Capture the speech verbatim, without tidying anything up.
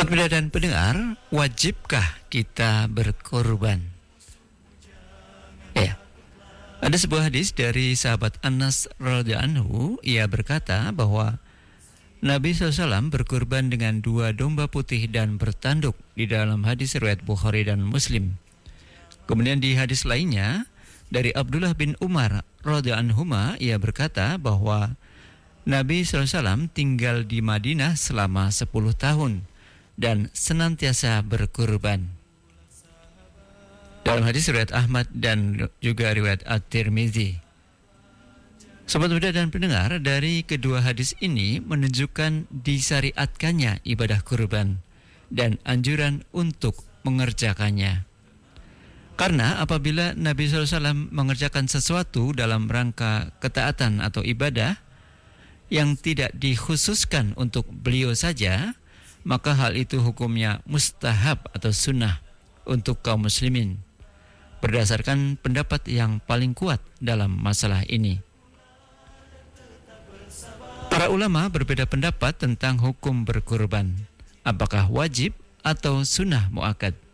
Pemirsa dan pendengar, wajibkah kita berkorban? Ya, ada sebuah hadis dari sahabat Anas radhiyallahu anhu. Ia berkata bahwa Nabi shallallahu alaihi wasallam berkorban dengan dua domba putih dan bertanduk di dalam hadis riwayat Bukhari dan Muslim. Kemudian di hadis lainnya dari Abdullah bin Umar radhiyallahu anhuma, ia berkata bahwa Nabi shallallahu alaihi wasallam tinggal di Madinah selama sepuluh tahun dan senantiasa berkurban. Dalam hadis riwayat Ahmad dan juga riwayat At-Tirmizi. Sobat muda dan pendengar, dari kedua hadis ini menunjukkan disyariatkannya ibadah kurban dan anjuran untuk mengerjakannya. Karena apabila Nabi shallallahu alaihi wasallam mengerjakan sesuatu dalam rangka ketaatan atau ibadah yang tidak dikhususkan untuk beliau saja, maka hal itu hukumnya mustahab atau sunnah untuk kaum muslimin, berdasarkan pendapat yang paling kuat dalam masalah ini. Para ulama berbeda pendapat tentang hukum berkurban, apakah wajib atau sunnah muakkad.